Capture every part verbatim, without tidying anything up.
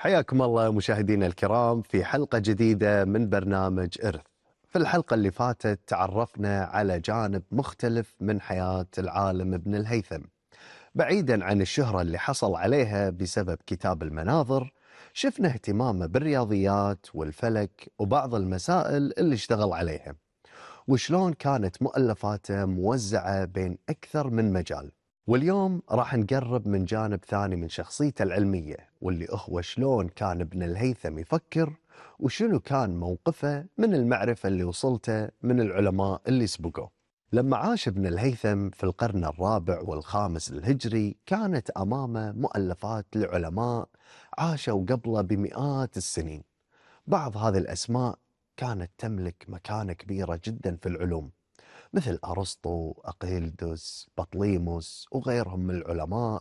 حياكم الله مشاهدينا الكرام في حلقة جديدة من برنامج إرث. في الحلقة اللي فاتت تعرفنا على جانب مختلف من حياة العالم ابن الهيثم. بعيدا عن الشهرة اللي حصل عليها بسبب كتاب المناظر، شفنا اهتمامه بالرياضيات والفلك وبعض المسائل اللي اشتغل عليها، وشلون كانت مؤلفاته موزعة بين أكثر من مجال. واليوم راح نقرب من جانب ثاني من شخصيته العلمية، واللي هو شلون كان ابن الهيثم يفكر وشنو كان موقفه من المعرفة اللي وصلته من العلماء اللي سبقوه. لما عاش ابن الهيثم في القرن الرابع والخامس الهجري كانت أمامه مؤلفات لعلماء عاشوا قبله بمئات السنين. بعض هذه الأسماء كانت تملك مكانة كبيرة جدا في العلوم، مثل أرسطو، أقيلدس، بطليموس وغيرهم من العلماء.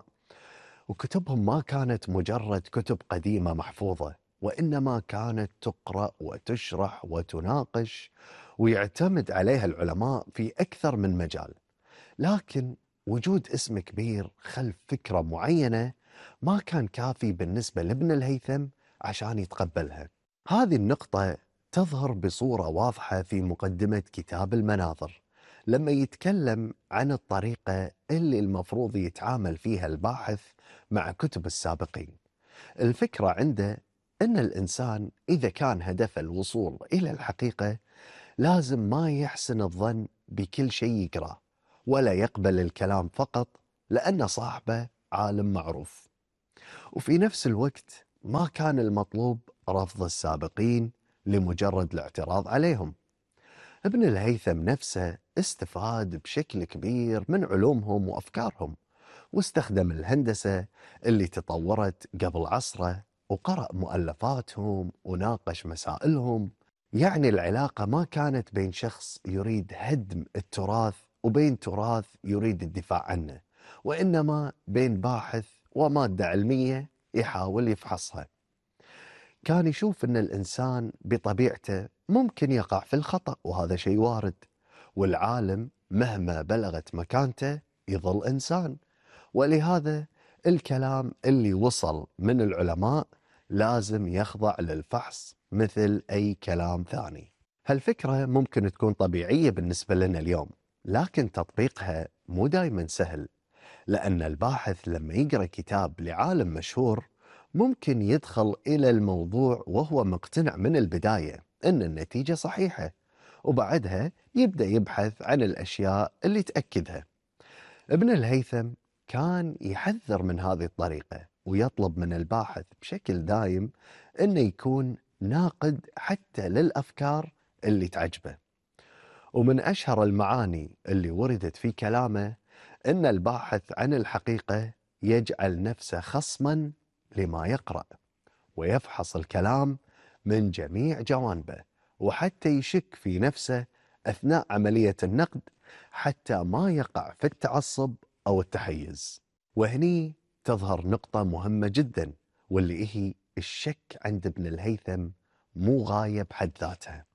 وكتبهم ما كانت مجرد كتب قديمة محفوظة، وإنما كانت تقرأ وتشرح وتناقش، ويعتمد عليها العلماء في أكثر من مجال. لكن وجود اسم كبير خلف فكرة معينة ما كان كافي بالنسبة لابن الهيثم عشان يتقبلها. هذه النقطة تظهر بصورة واضحة في مقدمة كتاب المناظر، لما يتكلم عن الطريقة اللي المفروض يتعامل فيها الباحث مع كتب السابقين. الفكرة عنده أن الإنسان إذا كان هدفه الوصول إلى الحقيقة لازم ما يحسن الظن بكل شيء يقرأه، ولا يقبل الكلام فقط لأن صاحبه عالم معروف. وفي نفس الوقت ما كان المطلوب رفض السابقين لمجرد الاعتراض عليهم. ابن الهيثم نفسه استفاد بشكل كبير من علومهم وأفكارهم، واستخدم الهندسة اللي تطورت قبل عصره، وقرأ مؤلفاتهم وناقش مسائلهم. يعني العلاقة ما كانت بين شخص يريد هدم التراث وبين تراث يريد الدفاع عنه، وإنما بين باحث ومادة علمية يحاول يفحصها. كان يشوف أن الإنسان بطبيعته ممكن يقع في الخطأ، وهذا شيء وارد، والعالم مهما بلغت مكانته يظل إنسان. ولهذا الكلام اللي وصل من العلماء لازم يخضع للفحص مثل أي كلام ثاني. هالفكرة ممكن تكون طبيعية بالنسبة لنا اليوم، لكن تطبيقها مو دايما سهل، لأن الباحث لما يقرأ كتاب لعالم مشهور ممكن يدخل إلى الموضوع وهو مقتنع من البداية أن النتيجة صحيحة، وبعدها يبدأ يبحث عن الأشياء اللي تأكدها. ابن الهيثم كان يحذر من هذه الطريقة، ويطلب من الباحث بشكل دايم أنه يكون ناقد حتى للأفكار اللي تعجبه. ومن أشهر المعاني اللي وردت في كلامه أن الباحث عن الحقيقة يجعل نفسه خصما لما يقرأ، ويفحص الكلام من جميع جوانبه، وحتى يشك في نفسه أثناء عملية النقد حتى ما يقع في التعصب أو التحيز. وهني تظهر نقطة مهمة جدا، واللي هي الشك عند ابن الهيثم مو غاية بحد ذاتها.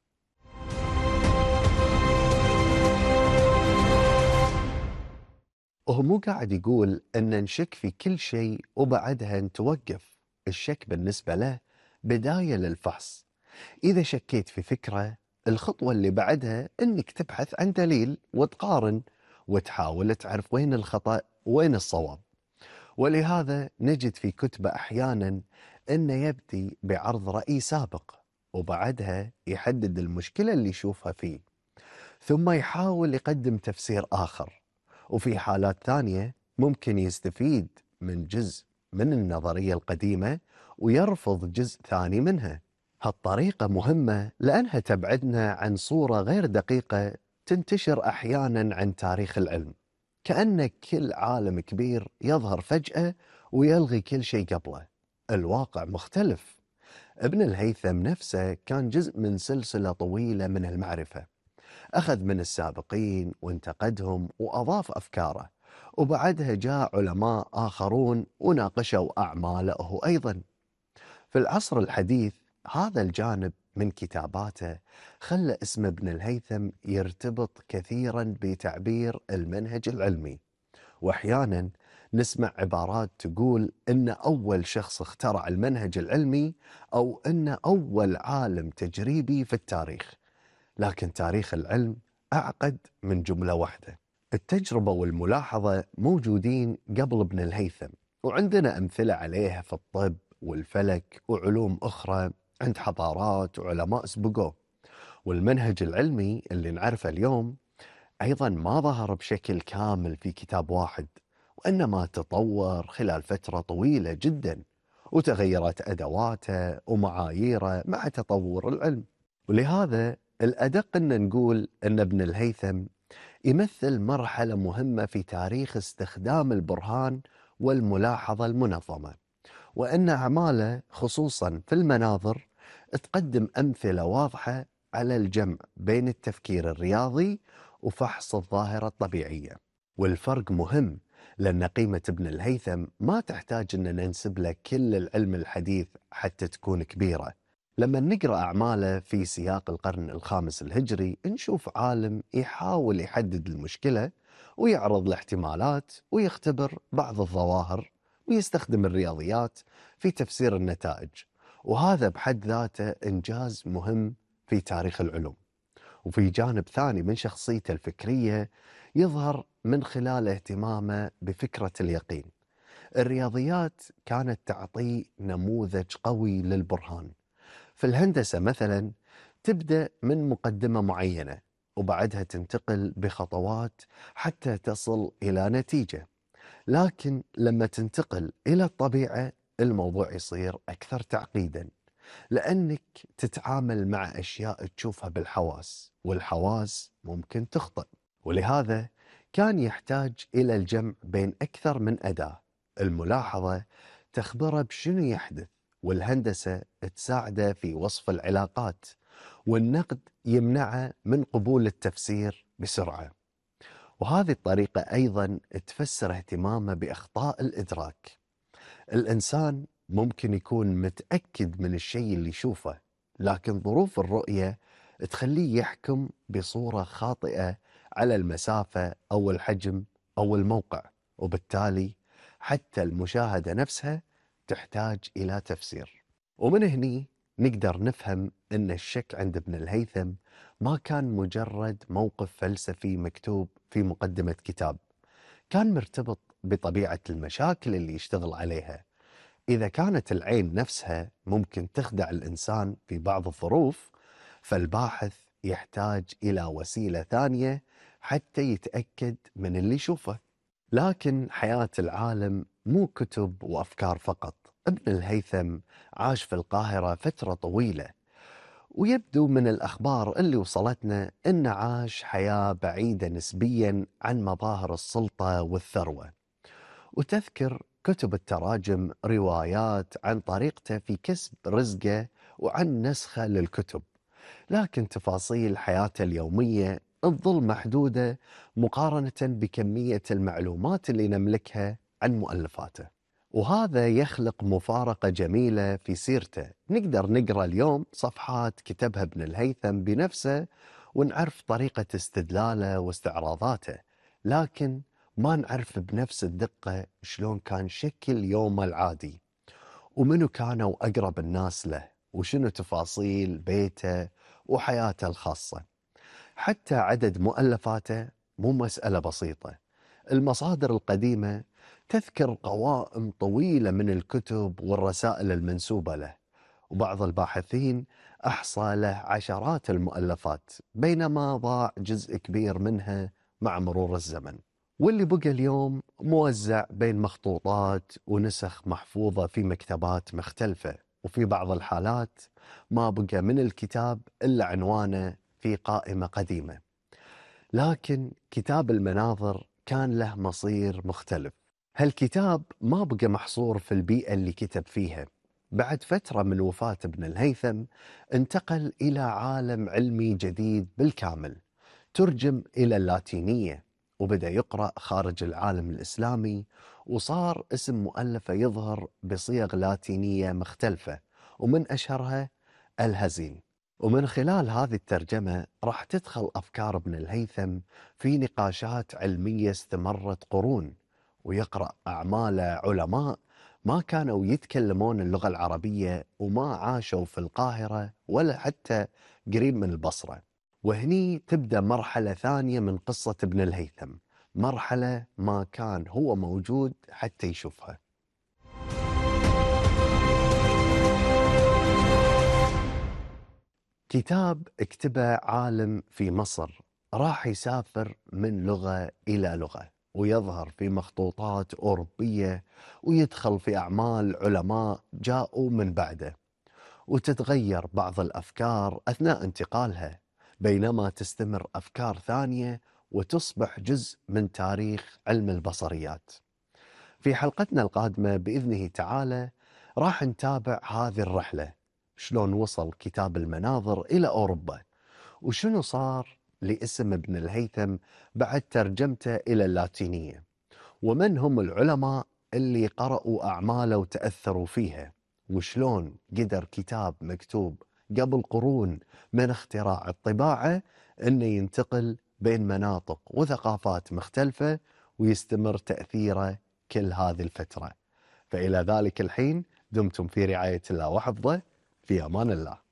وهو مو قاعد يقول أن نشك في كل شيء وبعدها نتوقف. الشك بالنسبة له بداية للفحص. إذا شكيت في فكرة، الخطوة اللي بعدها أنك تبحث عن دليل وتقارن، وتحاول تعرف وين الخطأ وين الصواب. ولهذا نجد في كتبه أحيانا أنه يبدي بعرض رأي سابق، وبعدها يحدد المشكلة اللي يشوفها فيه، ثم يحاول يقدم تفسير آخر. وفي حالات ثانية ممكن يستفيد من جزء من النظرية القديمة ويرفض جزء ثاني منها. هالطريقة مهمة لأنها تبعدنا عن صورة غير دقيقة تنتشر أحيانا عن تاريخ العلم، كأن كل عالم كبير يظهر فجأة ويلغي كل شيء قبله. الواقع مختلف. ابن الهيثم نفسه كان جزء من سلسلة طويلة من المعرفة، أخذ من السابقين وانتقدهم وأضاف أفكاره، وبعدها جاء علماء آخرون وناقشوا أعماله هو أيضا. في العصر الحديث هذا الجانب من كتاباته خلى اسم ابن الهيثم يرتبط كثيرا بتعبير المنهج العلمي، وأحيانا نسمع عبارات تقول إن أول شخص اخترع المنهج العلمي أو إن أول عالم تجريبي في التاريخ. لكن تاريخ العلم أعقد من جملة واحدة. التجربة والملاحظة موجودين قبل ابن الهيثم، وعندنا أمثلة عليها في الطب والفلك وعلوم أخرى عند حضارات وعلماء سبقوه. والمنهج العلمي اللي نعرفه اليوم أيضا ما ظهر بشكل كامل في كتاب واحد، وإنما تطور خلال فترة طويلة جدا، وتغيرت أدواته ومعاييره مع تطور العلم. ولهذا الأدق أن نقول أن ابن الهيثم يمثل مرحلة مهمة في تاريخ استخدام البرهان والملاحظة المنظمة، وأن أعماله خصوصا في المناظر تقدم أمثلة واضحة على الجمع بين التفكير الرياضي وفحص الظاهرة الطبيعية. والفرق مهم، لأن قيمة ابن الهيثم ما تحتاج أن ننسب له كل العلم الحديث حتى تكون كبيرة. لما نقرأ أعماله في سياق القرن الخامس الهجري نشوف عالم يحاول يحدد المشكلة ويعرض الاحتمالات ويختبر بعض الظواهر ويستخدم الرياضيات في تفسير النتائج، وهذا بحد ذاته إنجاز مهم في تاريخ العلوم. وفي جانب ثاني من شخصيته الفكرية يظهر من خلال اهتمامه بفكرة اليقين. الرياضيات كانت تعطي نموذج قوي للبرهان. في الهندسة مثلا تبدأ من مقدمة معينة وبعدها تنتقل بخطوات حتى تصل إلى نتيجة، لكن لما تنتقل إلى الطبيعة الموضوع يصير أكثر تعقيدا، لأنك تتعامل مع أشياء تشوفها بالحواس، والحواس ممكن تخطئ. ولهذا كان يحتاج إلى الجمع بين أكثر من أداة. الملاحظة تخبره بشنو يحدث، والهندسة تساعده في وصف العلاقات، والنقد يمنعه من قبول التفسير بسرعة. وهذه الطريقة أيضا تفسر اهتمامه بأخطاء الإدراك. الإنسان ممكن يكون متأكد من الشيء اللي يشوفه، لكن ظروف الرؤية تخليه يحكم بصورة خاطئة على المسافة أو الحجم أو الموقع، وبالتالي حتى المشاهدة نفسها تحتاج إلى تفسير. ومن هني نقدر نفهم أن الشك عند ابن الهيثم ما كان مجرد موقف فلسفي مكتوب في مقدمة كتاب، كان مرتبط بطبيعة المشاكل اللي يشتغل عليها. إذا كانت العين نفسها ممكن تخدع الإنسان في بعض الظروف، فالباحث يحتاج إلى وسيلة ثانية حتى يتأكد من اللي يشوفه. لكن حياة العالم مو كتب وأفكار فقط. ابن الهيثم عاش في القاهرة فترة طويلة، ويبدو من الأخبار اللي وصلتنا أن عاش حياة بعيدة نسبيا عن مظاهر السلطة والثروة. وتذكر كتب التراجم روايات عن طريقته في كسب رزقه وعن نسخه للكتب، لكن تفاصيل حياته اليومية تظل محدودة مقارنة بكمية المعلومات اللي نملكها عن مؤلفاته. وهذا يخلق مفارقة جميلة في سيرته. نقدر نقرأ اليوم صفحات كتبها ابن الهيثم بنفسه ونعرف طريقة استدلاله واستعراضاته، لكن ما نعرف بنفس الدقة شلون كان شكل يومه العادي، ومنو كانوا أقرب الناس له، وشنو تفاصيل بيته وحياته الخاصة. حتى عدد مؤلفاته مو مسألة بسيطة. المصادر القديمة تذكر قوائم طويلة من الكتب والرسائل المنسوبة له، وبعض الباحثين أحصى له عشرات المؤلفات، بينما ضاع جزء كبير منها مع مرور الزمن. واللي بقى اليوم موزع بين مخطوطات ونسخ محفوظة في مكتبات مختلفة، وفي بعض الحالات ما بقى من الكتاب إلا عنوانه في قائمة قديمة. لكن كتاب المناظر كان له مصير مختلف. هالكتاب ما بقى محصور في البيئة اللي كتب فيها. بعد فترة من وفاة ابن الهيثم انتقل إلى عالم علمي جديد بالكامل، ترجم إلى اللاتينية وبدأ يقرأ خارج العالم الإسلامي، وصار اسم مؤلفه يظهر بصيغ لاتينية مختلفة، ومن أشهرها الهزيل. ومن خلال هذه الترجمة راح تدخل أفكار ابن الهيثم في نقاشات علمية استمرت قرون، ويقرأ أعمال علماء ما كانوا يتكلمون اللغة العربية وما عاشوا في القاهرة ولا حتى قريب من البصرة. وهني تبدأ مرحلة ثانية من قصة ابن الهيثم، مرحلة ما كان هو موجود حتى يشوفها. كتاب اكتبه عالم في مصر راح يسافر من لغة إلى لغة ويظهر في مخطوطات أوروبية ويدخل في أعمال علماء جاءوا من بعده، وتتغير بعض الأفكار أثناء انتقالها، بينما تستمر أفكار ثانية وتصبح جزء من تاريخ علم البصريات. في حلقتنا القادمة بإذنه تعالى راح نتابع هذه الرحلة، شلون وصل كتاب المناظر إلى أوروبا، وشنو صار لاسم ابن الهيثم بعد ترجمته إلى اللاتينية، ومن هم العلماء اللي قرأوا أعماله وتأثروا فيها، وشلون قدر كتاب مكتوب قبل قرون من اختراع الطباعة أنه ينتقل بين مناطق وثقافات مختلفة ويستمر تأثيره كل هذه الفترة. فإلى ذلك الحين دمتم في رعاية الله وحفظه، في أمان الله.